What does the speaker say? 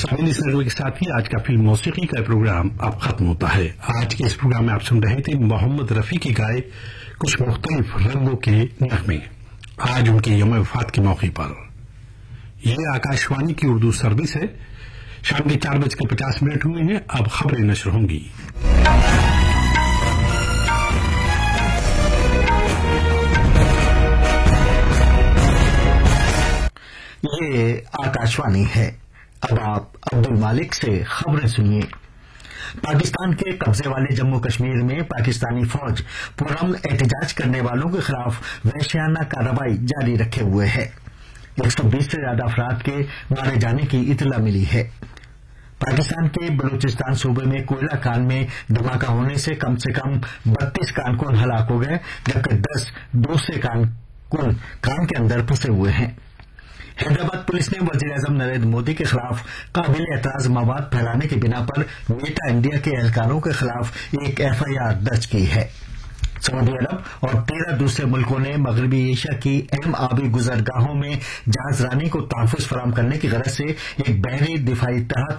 सामिन इस नगमे के साथ ही आज का फिल्म मौसीकी का प्रोग्राम अब खत्म होता है। आज के इस प्रोग्राम में आप सुन रहे थे मोहम्मद रफी के गाए कुछ मुख्तलिफ रंगों के नगमे, आज उनके यौम वफात के मौके पर। यह आकाशवाणी की उर्दू सर्विस है। शाम के 4:50 हुए हैं। अब खबरें नश्र होंगी। ये आकाशवाणी है। अब आप अब्दुल मालिक से खबरें सुनिए। पाकिस्तान के कब्जे वाले जम्मू कश्मीर में पाकिस्तानी फौज पुरअमन एहतजाज करने वालों के खिलाफ वहशियाना कार्रवाई जारी रखे हुए है। 120 से ज्यादा अफराद के मारे जाने की इतला मिली है। पाकिस्तान के बलूचिस्तान सूबे में कोयला खान में धमाका होने से कम 32 कारकुन हलाक हो गए, जबकि 10 दूसरे कारकुन खान के अंदर फंसे हुए हैं। हैदराबाद पुलिस ने वजीर-ए-आजम नरेंद्र मोदी के खिलाफ काबिल एतराज मवाद फैलाने की बिना पर मेटा इंडिया के एहलकारों के खिलाफ एक FIR दर्ज की है। सऊदी अरब और 13 दूसरे मुल्कों ने मगरबी एशिया की अहम आबी गुजरगाहों में जहाजरानी को तहफ़्फ़ुज़ फराहम करने की गरज से एक बहरी दिफाई इत्तेहाद